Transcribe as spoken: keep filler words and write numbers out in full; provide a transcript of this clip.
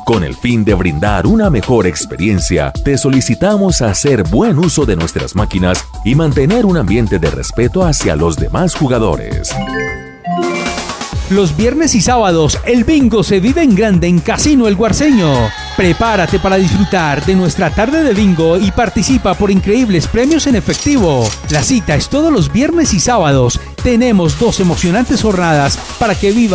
Con el fin de brindar una mejor experiencia, te solicitamos hacer buen uso de nuestras máquinas y mantener un ambiente de respeto hacia los demás jugadores. Los viernes y sábados, el bingo se vive en grande en Casino El Guarceño. Prepárate para disfrutar de nuestra tarde de bingo y participa por increíbles premios en efectivo. La cita es todos los viernes y sábados. Tenemos dos emocionantes jornadas para que vivas